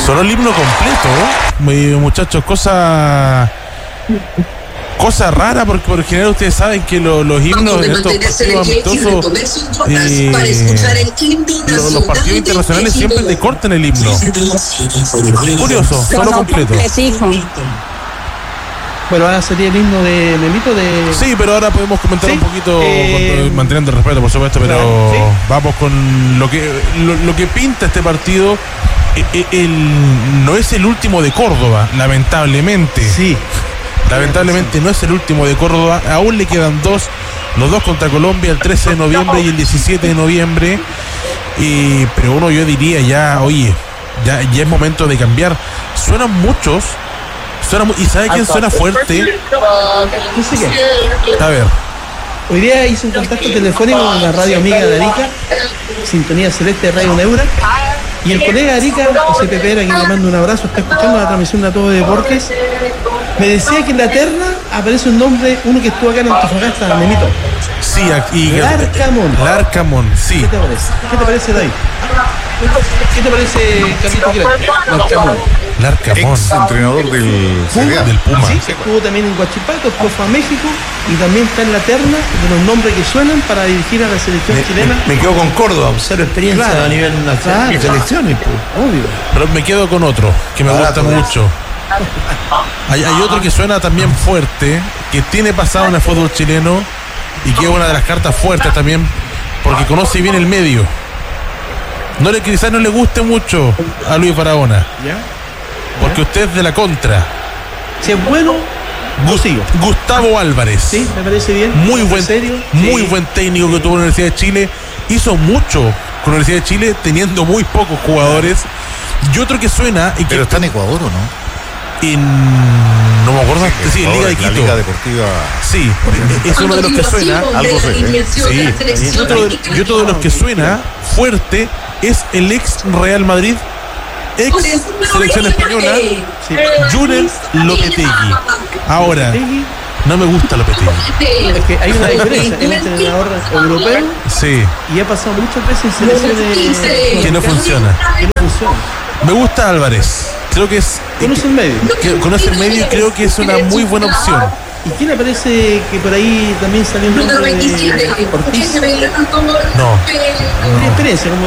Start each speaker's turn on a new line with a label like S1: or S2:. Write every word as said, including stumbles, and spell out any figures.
S1: Sonó el himno completo, ¿no? Muchachos, cosa cosa rara, porque por lo general ustedes saben que lo, los himnos en estos partidos amistosos, eh, los, los partidos internacionales siempre te cortan el himno. Curioso, solo completo.
S2: Bueno, ahora sería el himno de Memito de...
S1: Sí, pero ahora podemos comentar, ¿sí?, un poquito, eh... con, manteniendo el respeto, por supuesto, pero claro, ¿sí?, vamos con lo que lo, lo que pinta este partido. El, el, no es el último de Córdoba, lamentablemente.
S2: Sí.
S1: Lamentablemente no es el último de Córdoba. Aún le quedan dos, los dos contra Colombia, el trece de noviembre y el diecisiete de noviembre. Y, pero uno, yo diría ya, oye, ya, ya es momento de cambiar. Suenan muchos. Suena, ¿y sabe quién suena fuerte? A ver.
S2: Hoy día hice un contacto telefónico con la radio amiga de Arica, Sintonía Celeste de Radio Neura, y el colega de Arica, José Pepera, a quien le mando un abrazo, está escuchando la transmisión de A Todo Deportes, me decía que en la terna aparece un nombre, uno que estuvo acá en Antofagasta, Memito.
S1: Sí, aquí.
S2: Larcamón.
S1: Larcamón, sí.
S2: ¿Qué te parece? ¿Qué te parece, David? ¿Qué te parece, Carlito? Larcamón.
S1: Larcamón,
S3: ex entrenador del
S2: Puma,
S1: del Puma.
S2: Sí, estuvo también en Huachipato, después fue a México y también está en la terna de los nombres que suenan para dirigir a la selección
S4: me,
S2: chilena.
S4: Me, me quedo con Córdoba, cero experiencia, claro, a nivel nacional, claro, selecciones, pues.
S2: Obvio.
S1: Pero me quedo con otro que me gusta mucho. Hay, hay otro que suena también fuerte, que tiene pasado en el fútbol chileno y que es una de las cartas fuertes también, porque conoce bien el medio. No le, quizás no le guste mucho a Luis Barahona.
S2: ¿Ya?
S1: Porque usted es de la contra.
S2: Si es bueno,
S1: Gust- Gustavo Álvarez.
S2: Sí, me parece bien.
S1: Muy buen,
S2: serio?
S1: muy
S2: Sí.
S1: buen técnico que tuvo la Universidad de Chile. Hizo mucho con la Universidad de Chile teniendo muy pocos jugadores. Y otro que suena... Y que
S3: pero está en Ecuador, ¿o no?
S1: En... No me acuerdo. Sí, sí, en Liga de Quito.
S3: La Liga Deportiva.
S1: Sí, es uno de los que suena.
S3: Algo sé,
S1: Sí. Y otro, de, y otro de los que suena fuerte es el ex Real Madrid, ex selección española, sí, Jurel Lopetegui. Ahora, no me gusta Lopetegui.
S2: Es que hay una diferencia, es un entrenador europeo,
S1: sí,
S2: y ha pasado muchas veces en selecciones
S1: que no funciona.
S2: Que no funciona.
S1: Me gusta Álvarez. Creo que es.
S2: Conoce el medio.
S1: Que, conoce el medio y creo que es una muy buena opción.
S2: ¿Y quién le parece que por ahí también salió un nombre de Ortiz?
S1: No.
S2: Tiene experiencia como